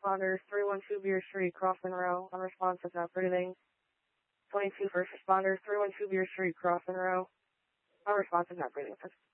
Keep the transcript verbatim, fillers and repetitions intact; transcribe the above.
responders, three one two Beer Street, Cross Monroe, unresponsive, not breathing. twenty-two first responders, three one two Beer Street, Cross Monroe, unresponsive, not breathing.